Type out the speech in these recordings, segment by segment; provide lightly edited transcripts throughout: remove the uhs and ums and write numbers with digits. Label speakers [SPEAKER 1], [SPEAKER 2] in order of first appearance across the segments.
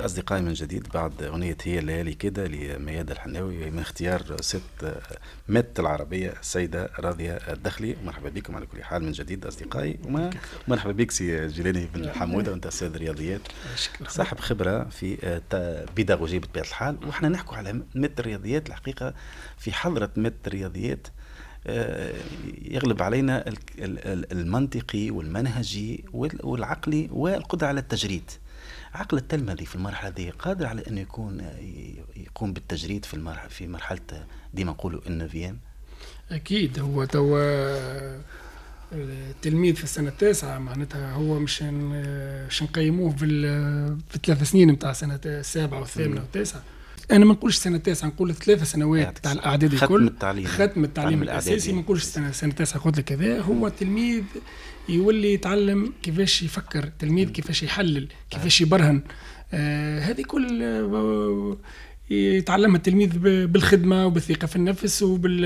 [SPEAKER 1] نعود أصدقائي من جديد بعد أغنية هي الليالي كده لميادة الحناوي من اختيار ست مت العربية السيدة راضية الدخلي. مرحبا بكم على كل حال من جديد أصدقائي، ومرحبا بك سي جيلاني بن حمودة، وأنت أستاذ رياضيات صاحب خبرة في بيداغوجية بطبيعة الحال. وإحنا نحكوا على مت الرياضيات. الحقيقة في حضرة مت الرياضيات يغلب علينا المنطقي والمنهجي والعقلي والقدرة على التجريد. عقل التلمذي في المرحلة هذه قادر على أن يقوم بالتجريد في مرحلة ديما نقولوا النوفيام.
[SPEAKER 2] أكيد هو التلميذ في السنة التاسعة معناتها هو مش نقيموه في 3 سنين متاع سنة السابعة والثامنة والتاسعة. أنا ما نقولش سنة التاسعة، نقول 3 سنوات تاع الأعداد الكل، ختم التعليم الأساسي. ما نقولش سنة التاسعة قلت لك كذا. هو التلميذ يولي يتعلم كيفاش يفكر، التلميذ كيفاش يحلل، كيفاش يبرهن. هذه كل يتعلمها التلميذ بالخدمة وبالثقة في النفس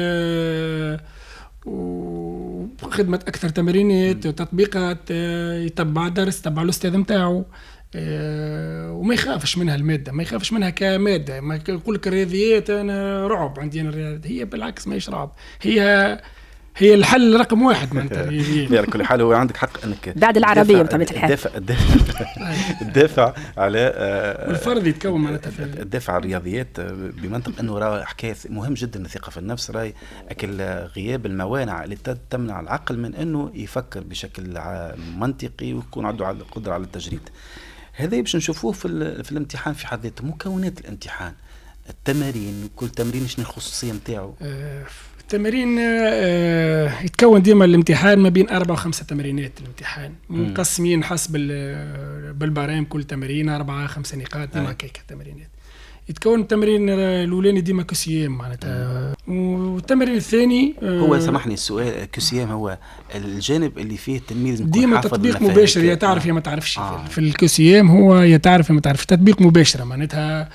[SPEAKER 2] وخدمة أكثر تمارينات وتطبيقات، يتبع درس، يتبع الأستاذ متاعه، وما يخافش منها المادة، ما يخافش منها كمادة. ما يقول لك الرياضيات أنا رعب عندي أنا الرياضيات، هي بالعكس ما يشرب، هي الحل رقم 1 معناتها.
[SPEAKER 1] على كل حال هو عندك حق انك
[SPEAKER 3] بعد العربيه بطبيعه الحال
[SPEAKER 1] الدافع على
[SPEAKER 2] والفرض يتكون معناتها
[SPEAKER 1] الدافع على الرياضيات بمنطق انه راه حكايه مهم جدا الثقه في النفس، راي اكل غياب الموانع اللي تمنع العقل من انه يفكر بشكل منطقي ويكون عنده القدره على التجريد. هذا باش نشوفوه في الامتحان في حد ذاته. مكونات الامتحان، التمارين، كل تمرين شنو الخصوصيه نتاعو؟
[SPEAKER 2] التمارين يتكون ديما الامتحان ما بين 4 و5 تمرينات. الامتحان مقسمين حسب بالبرامج، كل تمرين 4 5 نقاط ديما هكاك التمرينات. يتكون التمرين الاولاني ديما كسيام معناتها، والتمرين الثاني
[SPEAKER 1] هو سامحني السؤال، كسيام هو الجانب اللي فيه التلميذ
[SPEAKER 2] ديما تطبيق مباشر، يا تعرف يا ما تعرفش. في الكسيام هو يا تعرف يا ما تعرفش، تطبيق مباشر معناتها.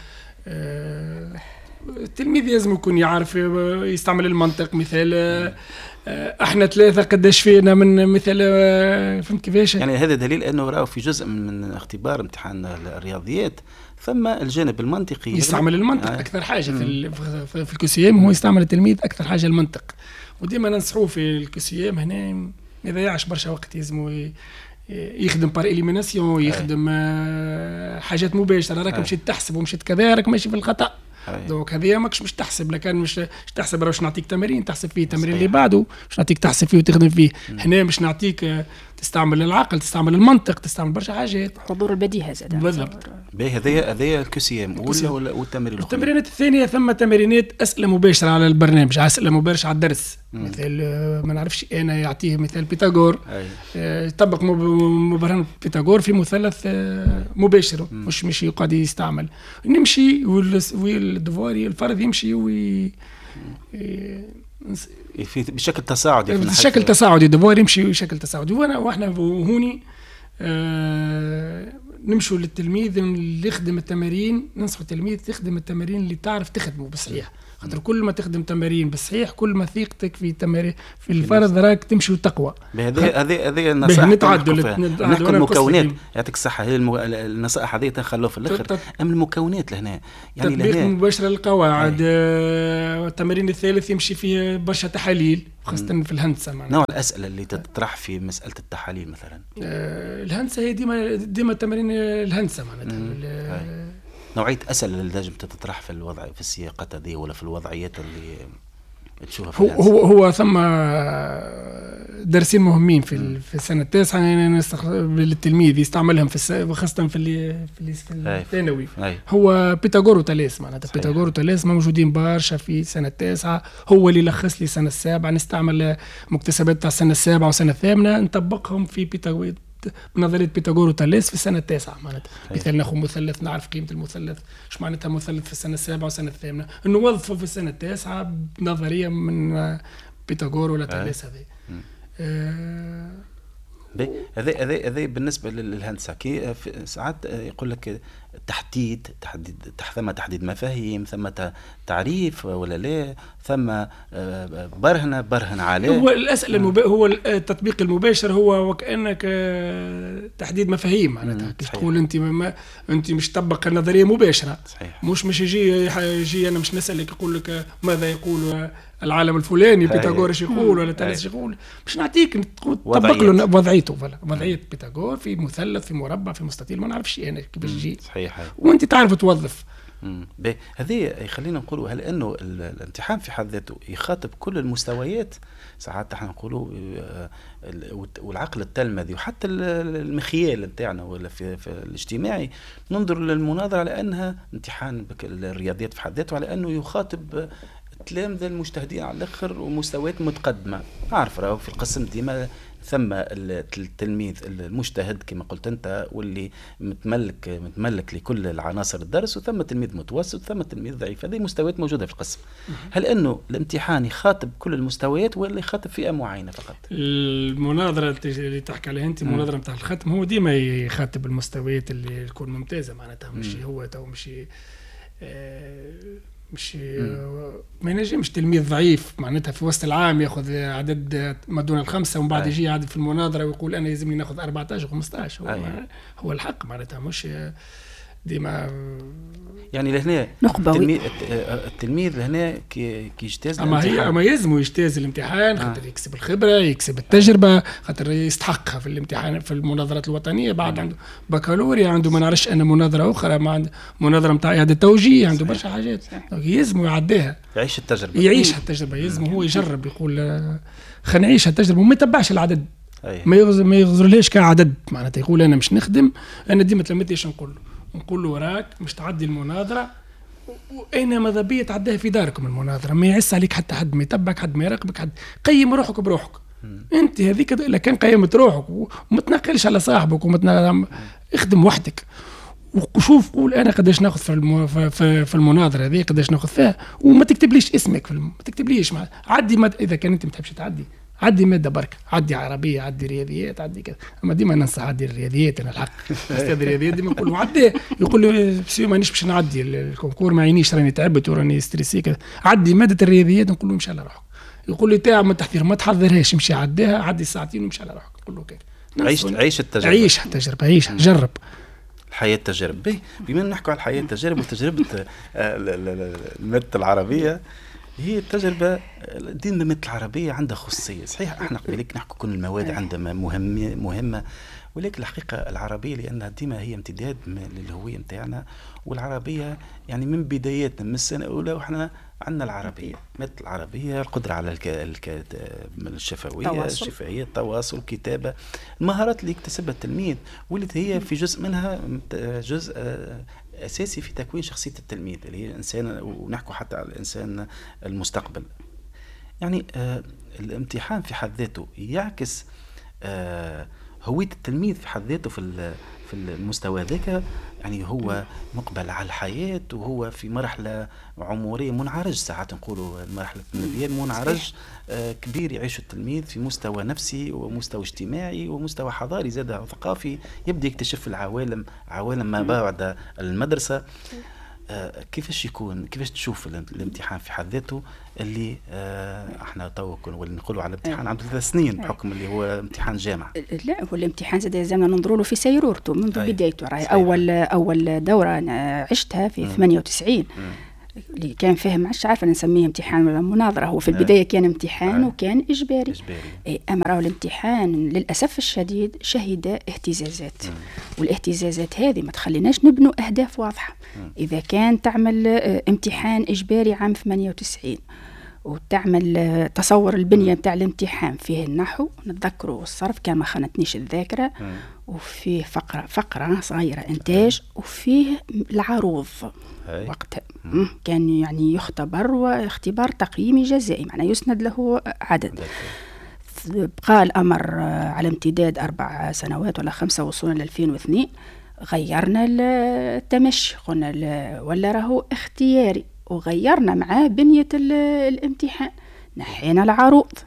[SPEAKER 2] التلميذ لازم يكون يعرف يستعمل المنطق. مثال احنا 3 قداش فينا من مثال، فهمت كيفاش؟
[SPEAKER 1] يعني هذا دليل انه راهو في جزء من اختبار امتحان الرياضيات ثم الجانب المنطقي
[SPEAKER 2] يستعمل المنطق اكثر حاجه. في الكسيام هو يستعمل التلميذ اكثر حاجه المنطق. وديما ننصحوه في الكسيام هنا ما يضيعش برشا وقت، لازم يخدم بار إليميناسيون، يخدم حاجات مباشره. راك مشيت تحسب ومشيت كذا، راك ماشي في الخطا. دوك هذه ماكش مش تحسب، لكن مش تحسب راش نعطيك تمارين تحسب فيه، التمرين اللي بعده مش نعطيك تحسب فيه وتخدم فيه. هنا مش نعطيك تستعمل العقل، تستعمل المنطق، تستعمل برشا حاجات،
[SPEAKER 3] حضور البديهه زاد
[SPEAKER 2] بالضبط.
[SPEAKER 1] هذا الكسيام
[SPEAKER 2] والتمرينات الثانيه ثم تمرينات اسئله مباشره على البرنامج، اسئله مباشره على الدرس. مثال ما نعرفش انا يعطيه مثال بيتاغور، يطبق مبرهن بيتاغور في مثلث مباشر، مش يقعد يستعمل. نمشي والدفواري الفرد يمشي
[SPEAKER 1] بشكل تصاعدي،
[SPEAKER 2] بشكل تصاعدي الدفوار يمشي بشكل تصاعدي. واحنا هوني نمشوا للتلميذ اللي يخدم التمارين، ننصح التلميذ تخدم التمارين اللي تعرف تخدمه بصحيح. خاطر كل ما تخدم تمارين بصحيح كل ما ثقتك في التمارين في الفرد راك تمشي وتقوى.
[SPEAKER 1] هذه النصائح.
[SPEAKER 2] نحكي
[SPEAKER 1] المكونات يعطيك الصحه. هي النصائح هذه تنخلوها في الاخر. اما المكونات لهنا يعني
[SPEAKER 2] تطبيق مباشر للقواعد. التمرين الثالث يمشي فيه برشا تحاليل خاصه في الهندسه.
[SPEAKER 1] نوع الاسئله اللي تطرح في مساله التحاليل مثلا؟
[SPEAKER 2] الهندسه هي ديما تمارين الهندسه معناتها.
[SPEAKER 1] نوعية أسئلة اللي لازم تطرح في في السياقات هذه ولا في الوضعيات اللي تشوفها في
[SPEAKER 2] هو ثم درسين مهمين في السنة التاسعة للتلميذ يستعملهم خاصة في الثانوي. هو بيتاغور وتاليس معناتها. بيتاغور وتاليس موجودين برشا في السنة التاسعة. هو اللي لخص لي السنة السابعة. نستعمل مكتسبات تاع السنة السابعة والسنة الثامنة نطبقهم في بيتاغور بنظرية بيتاغور وتاليس في السنة التاسعة معناتها. مثال ناخذ مثلث، نعرف قيمة المثلث ايش معناتها مثلث في السنة السابعة والسنة الثامنة، نوظفه في السنة التاسعة بنظرية من بيتاغور ولا تاليس هذه.
[SPEAKER 1] هذا بالنسبه للهندسه. كي ساعات يقول لك تحديد ثم تحديد مفاهيم، ثم تعريف ولا لا، ثم برهن عليه.
[SPEAKER 2] هو الاسئله هو التطبيق المباشر هو وكانك تحديد مفاهيم معناتها. كيف تقول انت مش تطبق النظريه مباشره.
[SPEAKER 1] صحيح.
[SPEAKER 2] مش يجي انا مش نسالك يقول لك ماذا يقول العالم الفلاني، بيتاغور ايش يقول ولا تاليس يقول، مش نعطيك تطبق له وضعيته. وضعيه بيتاغور في مثلث، في مربع، في مستطيل، ما نعرفش انا كيفاش يجي.
[SPEAKER 1] صحيح.
[SPEAKER 2] وانت تعرف توظف.
[SPEAKER 1] هذه خلينا نقولوا، هل انه الامتحان في حد ذاته يخاطب كل المستويات؟ ساعات احنا نقولوا والعقل التلمذي وحتى المخيال نتاعنا ولا في الاجتماعي ننظر للمناظره على انها امتحان الرياضيات في حد ذاته، على انه يخاطب التلامذة المجتهدين على الاخر ومستويات متقدمه. اعرف راهو في القسم ديما ثم التلميذ المجتهد كما قلت انت، واللي متملك لكل العناصر الدرس، وثم تلميذ متوسط، ثم تلميذ ضعيف. هذه مستويات موجوده في القسم. هل انه الامتحان يخاطب كل المستويات ولا يخاطب فئه معينه فقط؟
[SPEAKER 2] المناظره اللي تحكي عليها انت، المناظره نتاع الختم، هو ديما يخاطب المستويات اللي تكون ممتازه معناتها. مش هو تو مش ما ينجمش تلميذ ضعيف معناتها في وسط العام ياخذ عدد ما دون ال5 ومن بعد يجي عدد في المناظره ويقول انا يلزمني ناخذ 14 و15. هو الحق معناتها مش ديما
[SPEAKER 1] يعني لهنا التلميذ لهنا كي يجتاز
[SPEAKER 2] الامتحان. اما يلزموا يجتاز الامتحان خاطر يكسب الخبره، يكسب التجربه، خاطر يستحقها في الامتحان في المناظرات الوطنيه. بعد عنده بكالوريا، عنده ما نعرفش انا مناظره اخرى، ما عنده مناظره نتاع اعاده توجيه، عنده برشا حاجات يلزموا يعديها،
[SPEAKER 1] يعيش التجربه،
[SPEAKER 2] يلزم هو يجرب، يقول خلينا نعيش التجربه وما يتبعش العدد. ما يغزرليش كعدد معناتها. يقول انا مش نخدم، انا ديما تلميذي ايش نقول له راك مش تعدي المناظره، واين ماذا بيا تعديها في داركم المناظره، ما يعس عليك حتى حد، ما يتبعك حد، ما يراقبك حد. قيم روحك بروحك انت. هذيك الا كان قيمت روحك وما تنقلش على صاحبك اخدم وحدك وشوف قول انا قداش ناخذ في المناظره هذه، قداش ناخذ فيها، وما تكتبليش اسمك ما تكتبليش عدي اذا كان انت ما تحبش تعدي عدي ماده برك، عدي عربيه، عدي رياضيات، عدي كذا. اما ديما ننصح عدي الرياضيات. انا الحق استاذ الرياضيات ديما نقول له عدي، يقول لي بس مانيش باش نعدي الكونكور، ما عينيش راني تعبت وراني ستريسي كذا. عدي ماده الرياضيات، نقول له مشى على روحك. يقول لي تاع ما تحضير ما تحضرهاش، امشي عديها، عدي ساعتين ومشي على روحك. نقول له كيف
[SPEAKER 1] عيش التجربه،
[SPEAKER 2] عيش التجربه، عيش جرب
[SPEAKER 1] الحياة تجارب. بما نحكوا على الحياة تجارب وتجربة المادة العربية، هي التجربة ديما المادة العربية عندها خصوصية. صحيح احنا قبلك نحكوا كل المواد عندها مهمة، ولكن الحقيقة العربية لأنها ديما هي امتداد للهوية متاعنا. والعربية يعني من بداياتنا من السنة الأولى وإحنا عندنا العربية، مادة العربية، القدرة على الشفوية، التواصل، الكتابة، المهارات اللي يكتسبها التلميذ، واللي هي في جزء منها جزء أساسي في تكوين شخصية التلميذ اللي هي الإنسان، ونحكوا حتى على الإنسان المستقبل. يعني الامتحان في حد ذاته يعكس هوية التلميذ في حد ذاته في المستوى ذاك. يعني هو مقبل على الحياة وهو في مرحلة عمرية منعرج، ساعات نقولوا مرحلة النبيان منعرج كبير يعيش التلميذ في مستوى نفسي ومستوى اجتماعي ومستوى حضاري زاد وثقافي، يبدأ يكتشف العوالم، عوالم ما بعد المدرسة. كيفاش تشوف الامتحان في حد ذاته اللي احنا تو واللي نقولوا على الامتحان عنده 3 سنين بحكم اللي هو امتحان جامعة؟
[SPEAKER 3] لا، هو الامتحان زاد لازمنا ننظروا له في سيرورته منذ بدايته. راهي اول دورة أنا عشتها في 98 اللي كان فيه ما عادش عارفه نسميه امتحان ولا مناظره. هو في البدايه كان امتحان وكان اجباري. اما راهو الامتحان للاسف الشديد شهد اهتزازات، والاهتزازات هذه ما تخليناش نبنوا اهداف واضحه. اذا كان تعمل امتحان اجباري عام 98 وتعمل تصور البنية بتاع الامتحان فيه النحو نتذكره والصرف كان ما خانتنيش الذاكرة، وفيه فقرة صغيرة إنتاج، وفيه العروض وقتها كان يعني يختبر واختبار تقييمي جزائي معناه يسند له عدد. بقى الأمر على امتداد 4 سنوات ولا 5 وصولا ل 2002 غيرنا التمشي، قلنا ولا راهو اختياري، وغيرنا معاه بنية الامتحان، نحينا العروض،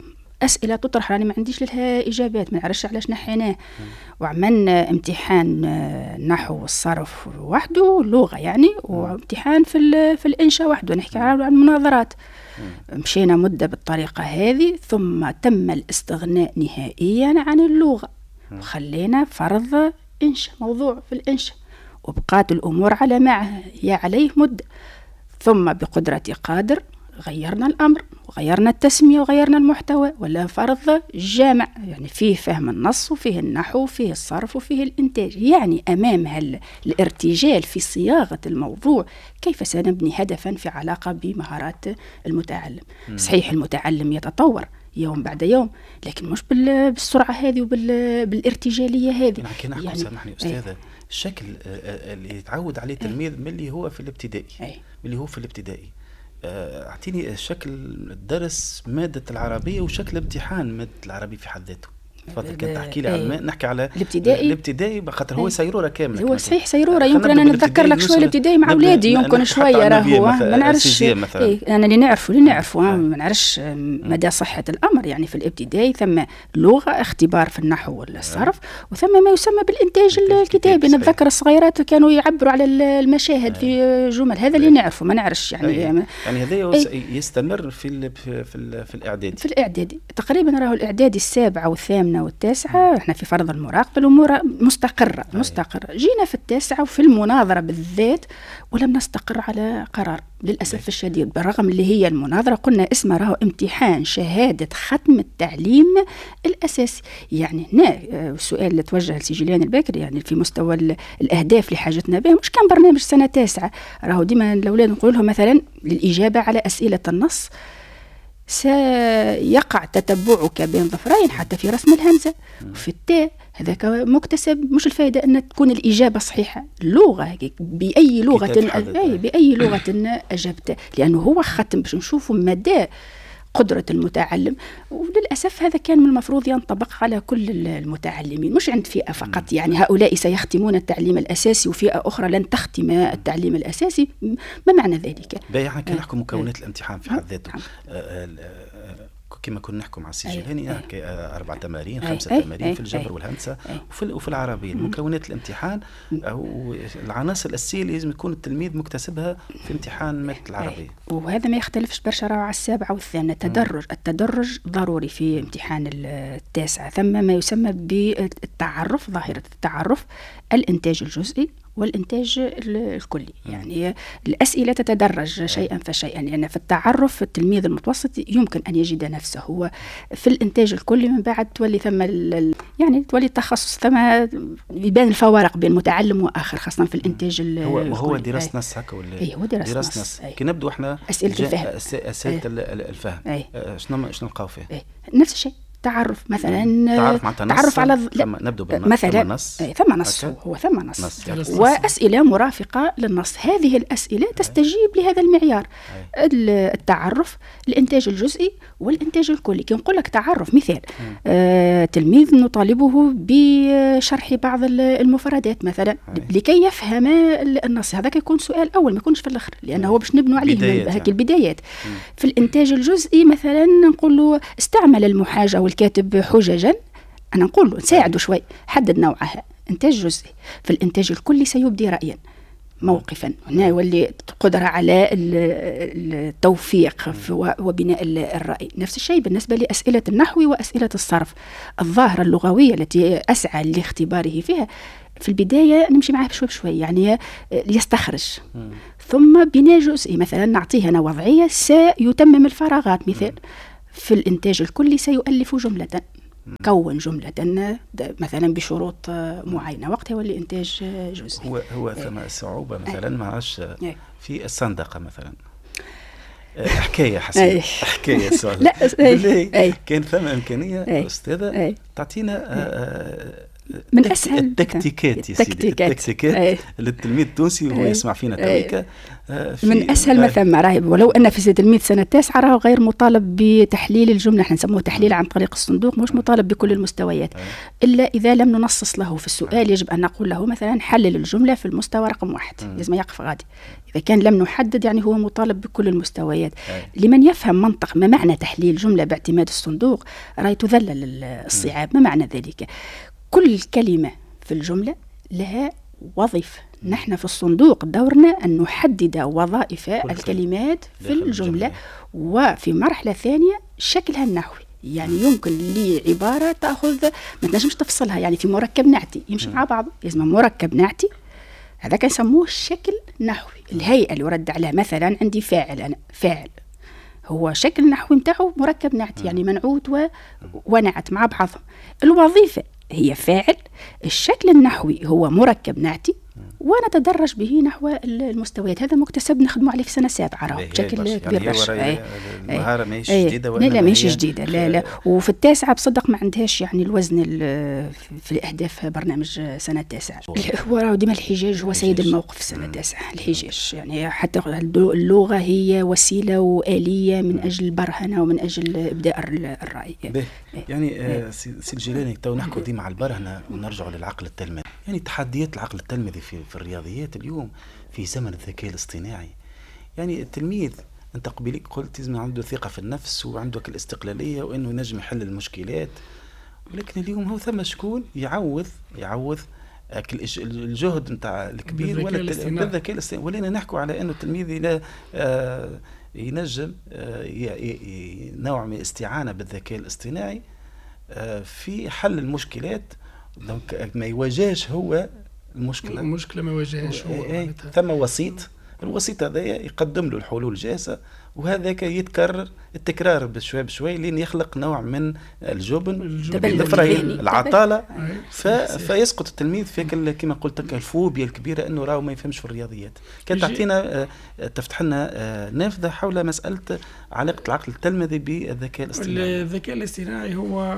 [SPEAKER 3] أسئلة تطرح راني ما عنديش لها إجابات، ما نعرفش علاش نحيناه. وعملنا امتحان نحو والصرف وحده، لغة يعني، وامتحان في الإنشاء وحده، نحكي عن المناظرات. مشينا مدة بالطريقة هذه، ثم تم الاستغناء نهائيا عن اللغة، وخلينا فرض إنشاء، موضوع في الإنشاء، وبقات الأمور على ما هي عليه مدة. ثم بقدرة قادر غيرنا الأمر، وغيرنا التسمية، وغيرنا المحتوى، ولا فرض جامع، يعني فيه فهم النص، وفيه النحو، وفيه الصرف، وفيه الإنتاج. يعني أمام الارتجال في صياغة الموضوع كيف سنبني هدفا في علاقة بمهارات المتعلم؟ صحيح المتعلم يتطور يوم بعد يوم، لكن مش بالسرعة هذه وبالارتجالية هذه.
[SPEAKER 1] يعني سامحني أستاذة، الشكل اللي يتعود عليه التلميذ من اللي هو في الابتدائي، اعطيني شكل الدرس مادة العربية وشكل امتحان مادة العربية في حد ذاته. تفضل كنت تحكي لي نحكي على الابتدائي خاطر هو سيرورة كاملة.
[SPEAKER 3] هو صحيح سيرورة، يمكن أنا نتذكر لك شوية الابتدائي مع أولادي، يمكن شوية راهو ما نعرفش. أنا اللي نعرفه ما نعرفش مدى صحة الأمر. يعني في الابتدائي ثم لغة، اختبار في النحو والصرف، وثم ما يسمى بالإنتاج الكتابي. نتذكر الصغيرات كانوا يعبروا على المشاهد في جمل، هذا اللي نعرفه، ما نعرفش يعني
[SPEAKER 1] هذا يستمر في الإعدادي.
[SPEAKER 3] في الإعدادي تقريبا راهو الإعدادي السابعة والثامنة والتاسعة، احنا في فرض المراقبة الأمور مستقرة. جينا في التاسعة وفي المناظرة بالذات ولم نستقر على قرار للأسف الشديد، بالرغم اللي هي المناظرة قلنا اسمها راهو امتحان شهادة ختم التعليم الأساسي. يعني السؤال اللي توجه لسجلان الباكر، يعني في مستوى الأهداف اللي حاجتنا بها، مش كان برنامج سنة تاسعة. راهو ديما الأولاد نقول لهم مثلا للإجابة على أسئلة النص سيقع تتبعك بين ظفرين حتى في رسم الهمزة وفي التاء، هذاك مكتسب. مش الفائدة أن تكون الإجابة صحيحة، لغة بأي لغة أجبت، لأنه هو ختم باش نشوفوا مدى قدرة المتعلم. وللأسف هذا كان من المفروض ينطبق على كل المتعلمين، مش عند فئة فقط. يعني هؤلاء سيختمون التعليم الأساسي وفئة أخرى لن تختم التعليم الأساسي. ما معنى ذلك؟
[SPEAKER 1] يعني كان نحكم مكونات الامتحان في حد ذاته. كما كنا نحكم على السجلاني 4 تمارين 5 تمارين في الجبر والهندسة وفي العربية. مكونات الامتحان أو العناصر الأساسية اللي لازم يكون التلميذ مكتسبها في امتحان مادة العربية.
[SPEAKER 3] وهذا ما يختلفش برشا على السابعة والثامنة. التدرج ضروري في امتحان التاسعة. ثم ما يسمى بالتعرف، ظاهرة التعرف، الإنتاج الجزئي والإنتاج الكلي. يعني الأسئلة تتدرج شيئا فشيئا. يعني في التعرف التلميذ المتوسط يمكن أن يجد نفسه هو في الإنتاج الكلي، من بعد تولي ثم يعني تولي التخصص، ثم يبان الفوارق بين متعلم وآخر، خاصة في الإنتاج الكلي.
[SPEAKER 1] هو دراسة نص هكا ولا؟
[SPEAKER 3] هو دراسة نص.
[SPEAKER 1] كي نبدو احنا
[SPEAKER 3] أسئلة الفهم.
[SPEAKER 1] أسئلة الفهم. شنو نلقاو فيه؟
[SPEAKER 3] نفس الشيء. تعرف مثلا، تعرف على
[SPEAKER 1] نبدو
[SPEAKER 3] مثلا ثم نص، هو ثم نص وأسئلة مرافقة للنص. هذه الأسئلة تستجيب لهذا المعيار، التعرف، الإنتاج الجزئي والإنتاج الكلي. كي نقول لك تعرف، مثال تلميذ نطالبه بشرح بعض المفردات مثلا لكي يفهم النص، هذا يكون سؤال أول، ما يكونش في الآخر، لأنه هو باش نبنوا عليه هيك البدايات. في الإنتاج الجزئي مثلا نقول له استعمل المحاجة والكاتب حججا، أنا نقول له نساعده شوي، حدد نوعها، إنتاج جزئي. في الإنتاج الكلي سيبدي رأيا موقفا، هنا يولي قدرة على التوفيق وبناء الرأي. نفس الشيء بالنسبة لأسئلة النحو وأسئلة الصرف. الظاهرة اللغوية التي أسعى لاختباره فيها في البداية نمشي معاه بشوي بشوي، يعني يستخرج، ثم بناء جزئي. مثلا نعطيه أنا وضعية سيتمم الفراغات، مثال في الإنتاج الكلي سيؤلف جملة، كون جملة مثلا بشروط معينة، وقتها يولي إنتاج جزئي.
[SPEAKER 1] هو ثم صعوبة مثلا معاش في الصندقة مثلا، حكاية حسين، حكاية سؤال.
[SPEAKER 3] لا
[SPEAKER 1] كان ثم إمكانية أستاذة تعطينا
[SPEAKER 3] من اسهل
[SPEAKER 1] التكتيكات يا سيدي، التكتيكات للتلميذ التونسي وهو يسمع فينا تويكا
[SPEAKER 3] من اسهل ما ثم. راهي ولو ان في تلميذ سنه 9 راهو غير مطالب بتحليل الجمله، احنا نسموه تحليل عن طريق الصندوق، مش مطالب بكل المستويات الا اذا لم ننصص له في السؤال. يجب ان نقول له مثلا حلل الجمله في المستوى رقم 1، لازم يقف غادي. اذا كان لم نحدد يعني هو مطالب بكل المستويات. لمن يفهم منطق ما معنى تحليل جمله باعتماد الصندوق راهي تذلل الصعاب. ما معنى ذلك؟ كل كلمة في الجملة لها وظيفة. نحن في الصندوق دورنا أن نحدد وظائف الكلمات في الجملة. وفي مرحلة ثانية شكلها النحوي، يعني يمكن لي عبارة تأخذ ما تنجمش تفصلها، يعني في مركب نعتي يمشي مع بعض، لازم مركب نعتي هذا كان يسموه الشكل النحوي. الهيئة اللي ورد عليها مثلا عندي فاعل، أنا فاعل هو شكل النحوي متاعه مركب نعتي، يعني منعوت ونعت مع بعضهم. الوظيفة هي فاعل، الشكل النحوي هو مركب نعتي، ونتدرج به نحو المستويات. هذا مكتسب نخدمه عليه في سنة 7 راهو بشكل كبير برشا.
[SPEAKER 1] المهارة ماهيش جديدة،
[SPEAKER 3] لا ماهيش جديدة، لا. وفي 9 بصدق ما عندهاش يعني الوزن في الأهداف برنامج سنة 9. هو راهو ديما الحجاج هو سيد الموقف في سنة 9. الحجاج يعني حتى اللغة هي وسيلة وآلية من أجل البرهنة ومن أجل إبداء الرأي.
[SPEAKER 1] يعني سي الجيلاني تو نحكوا ديما على البرهنة ونرجعوا للعقل التلميذي. يعني تحديات العقل التلميذي في الرياضيات اليوم في زمن الذكاء الاصطناعي. يعني التلميذ انت قبلك قلت لازم عنده ثقة في النفس وعنده الاستقلالية وانه ينجم يحل المشكلات، ولكن اليوم هو ثم شكون يعوض الجهد نتاع الكبير ولا بالذكاء الاصطناعي. ولينا نحكوا على انه التلميذ لا ينجم نوع من الاستعانة بالذكاء الاصطناعي في حل المشكلات، ما يواجهش هو المشكلة
[SPEAKER 2] ما يواجهش هو.
[SPEAKER 1] ثم وسيط، الوسيط هذا يقدم له الحلول جاهزة، وهذاك يتكرر التكرار بشوي لين يخلق نوع من الجبن العطالة، فيسقط التلميذ في كما قلت لك الفوبيا الكبيرة انه راهو ما يفهمش في الرياضيات. كان تعطينا تفتح لنا نافذة حول مسألة علاقة العقل التلميذي بالذكاء الاصطناعي.
[SPEAKER 2] الذكاء الاصطناعي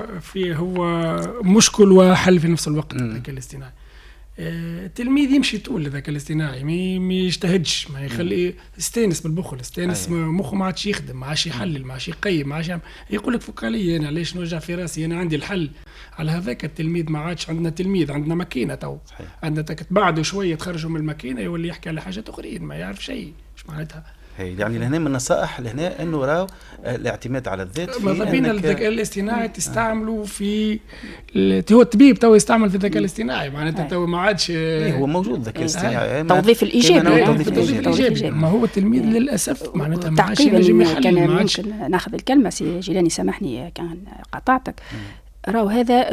[SPEAKER 2] هو مشكل وحل في نفس الوقت. الذكاء الاصطناعي التلميذ يمشي تقول لذاك الاصطناعي ما يجتهدش، ما يخلي يستانس بالبخل، يستانس مخه ما عادش يخدم، ما عادش يحلل، ما عادش يقيم، ما عادش يقول لك فك علي انا ليش نوجع في راسي، انا عندي الحل على هذاك التلميذ. ما عادش عندنا تلميذ، عندنا ماكينه تو. عندنا بعد شويه تخرجوا من الماكينه يولي يحكي على حاجات اخرين ما يعرف شيء. ايش معناتها؟
[SPEAKER 1] يعني لهنا من النصائح لهنا انه راهو الاعتماد على الذات.
[SPEAKER 2] ماذا بينا الذكاء الاصطناعي تستعملوا في هو الطبيب تو يستعمل في الذكاء الاصطناعي، معناتها تو ما عادش
[SPEAKER 1] هو موجود الذكاء الاصطناعي
[SPEAKER 3] توظيف الايجابي.
[SPEAKER 2] ما هو التلميذ للاسف معناتها ما عادش
[SPEAKER 3] ينجم يحل. كان ممكن ناخذ الكلمه سي جيلاني سامحني كان قطعتك. راهو هذا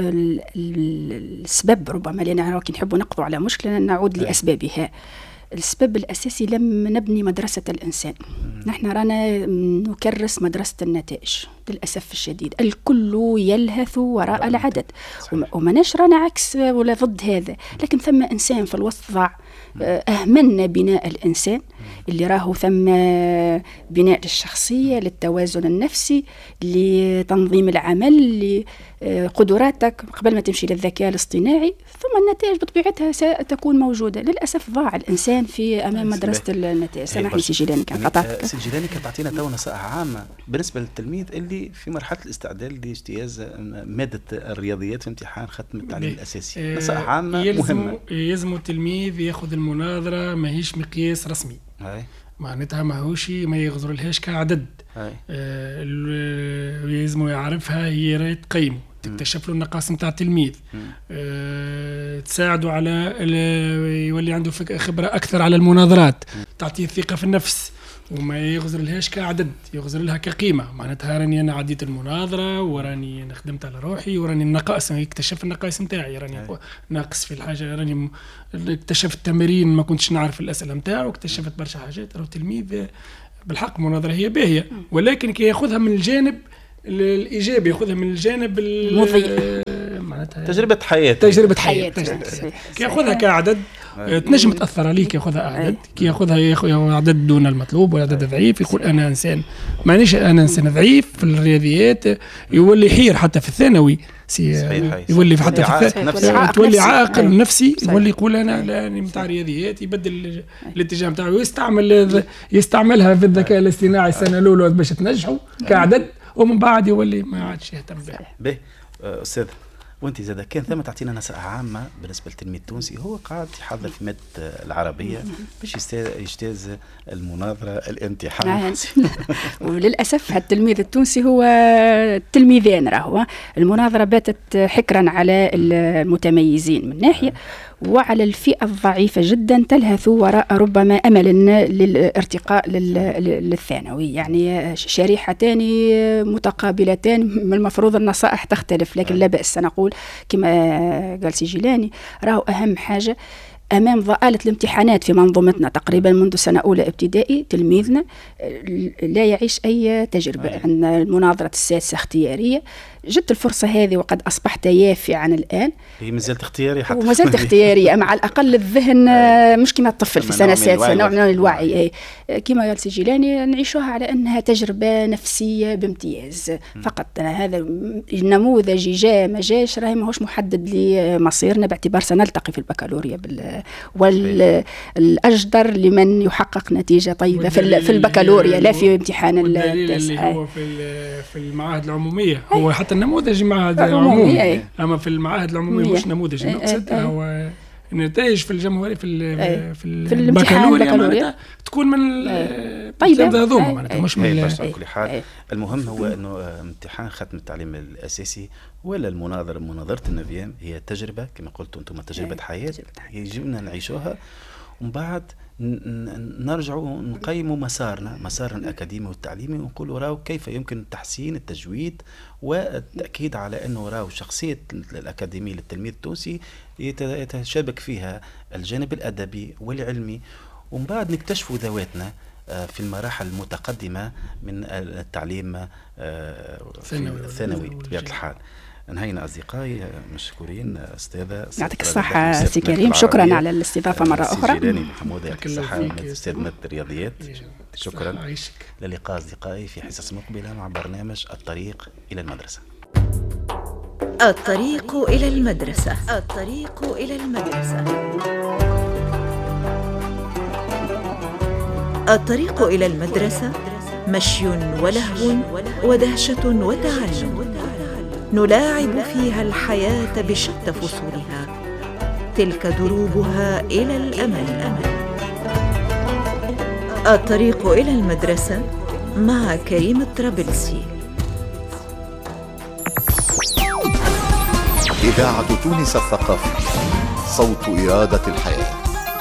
[SPEAKER 3] السبب ربما لأننا كي نحبوا نقضوا على مشكلة نعود لأسبابها. السبب الأساسي لم نبني مدرسة الإنسان. نحن رانا نكرس مدرسة النتائج للأسف الشديد. الكل يلهث وراء العدد ومناش رانا عكس ولا ضد هذا، لكن ثم إنسان في الوسط ضاع. أهملنا بناء الإنسان اللي راهو ثم بناء للشخصية، للتوازن النفسي، لتنظيم العمل، لقدراتك قبل ما تمشي للذكاء الاصطناعي، ثم النتائج بطبيعتها ستكون موجودة. للأسف ضاع الإنسان في أمام مدرسة النتائج. سامحني سي جيلاني كان قطعتك.
[SPEAKER 1] سي جيلاني كان تعطينا تو نصائح عامة بالنسبة للتلميذ اللي في مرحلة الاستعداد لاجتياز مادة الرياضيات في امتحان ختم التعليم الأساسي. نصائح عامة مهمة.
[SPEAKER 2] يلزم التلميذ ياخذ المناظرة ماهيش مقياس رسمي. معناتها ماهوش ما يغزر لهاش كعدد. يلزم يعرفها هي تقيمه، تكتشف له النقاص نتاع التلميذ، تساعده على يولي عنده خبرة أكثر على المناظرات، تعطيه الثقة في النفس، وما يغزر لهاش كعدد، يغزر لها كقيمة. معناتها راني أنا عديت المناظرة وراني خدمت على روحي وراني النقائص، يكتشف النقائص نتاعي، راني ناقص في الحاجة، راني اكتشفت التمارين ما كنتش نعرف الأسئلة نتاعه، واكتشفت برشا حاجات. راه التلميذ بالحق مناظرة هي باهية، ولكن كي ياخذها من الجانب الإيجابي، ياخذها من الجانب
[SPEAKER 1] معناتها تجربة حياة
[SPEAKER 2] كي ياخذها كعدد تنجم تأثر عليه. كي ياخذها عدد، كي ياخذها عدد دون المطلوب ولا عدد ضعيف، يقول أنا إنسان مانيش أنا إنسان ضعيف في الرياضيات، يولي يحير حتى في الثانوي يولي حتى في تولي عاقل نفسي، يولي يقول انا لاني نتاع رياضيات، يبدل الاتجاه نتاعو، يستعملها في الذكاء الاصطناعي السنه الاولى باش تنجحوا كعدد، ومن بعد يولي ما عادش يهتم بها.
[SPEAKER 1] باهي استاذ، وانت زاد كان ثم تعطينا نصائح عامه بالنسبه للتلميذ التونسي هو قاعد يحضر في ماده العربيه باش يجتاز المناظره الامتحان.
[SPEAKER 3] وللاسف التلميذ التونسي هو تلميذان، راهو المناظره باتت حكرا على المتميزين من ناحيه، وعلى الفئة الضعيفة جدا تلهث وراء ربما أمل للارتقاء للثانوي. يعني شريحتان متقابلتان، من المفروض النصائح تختلف، لكن لا بأس نقول كما قال سي جيلاني، راهو أهم حاجة أمام ضآلة الامتحانات في منظومتنا تقريبا منذ سنة أولى ابتدائي، تلميذنا لا يعيش أي تجربة. عندنا المناظرة السادسة اختيارية، جبت الفرصة هذه وقد أصبحت يافعا الآن.
[SPEAKER 1] هي مازالت اختيارية حتى
[SPEAKER 3] ومازالت اختيارية، مع الأقل الذهن مش كما الطفل في سنة سادسة، نوع من الوعي. كما قال سي جيلاني نعيشوها على أنها تجربة نفسية بامتياز فقط. هذا النموذج جاء ما جاش راهي ماهوش محدد لمصيرنا، باعتبار سنلتقي في البكالوريا والأجدر لمن يحقق نتيجة طيبة في البكالوريا لا في امتحان
[SPEAKER 2] التاسع. هو في المعاهد العمومية هو حتى النموذج معاهد العمومي، أما في المعاهد العمومية مش نموذج، نقصد هو النتائج في الجمهورية في البكالوريا تكون من طيبة هذوما معناتها مش من
[SPEAKER 1] على كل حال. المهم هو انه امتحان ختم التعليم الاساسي ولا مناظرة النظام هي تجربة كما قلتوا انتم، تجربة حياة يجبنا نعيشوها، ومن بعد نرجعوا نقيموا مسارنا الأكاديمي والتعليمي، ونقولوا راو كيف يمكن تحسين التجويد والتأكيد على أنه راو شخصية الأكاديمي للتلميذ التونسي يتشابك فيها الجانب الأدبي والعلمي، ومن بعد نكتشفوا ذواتنا في المراحل المتقدمة من التعليم الثانوي بطبيعة الحال. انهينا أصدقائي، مشكورين أستاذة.
[SPEAKER 3] يعطيك الصحة سي كريم، شكرا على الاستضافة مرة أخرى.
[SPEAKER 1] جيلاني محمود يعطيك الصحة، أستاذ مادة الرياضيات. شكرا. للقاء أصدقائي في حصص مقبلة مع برنامج الطريق إلى المدرسة.
[SPEAKER 4] الطريق إلى المدرسة. الطريق إلى المدرسة. الطريق إلى المدرسة مشي ولهو ودهشة وتعلم، نلاعب فيها الحياة بشتى فصولها، تلك دروبها إلى الأمل. الطريق إلى المدرسة مع كريم الطرابلسي.
[SPEAKER 5] إذاعة تونس الثقافية، صوت إرادة الحياة.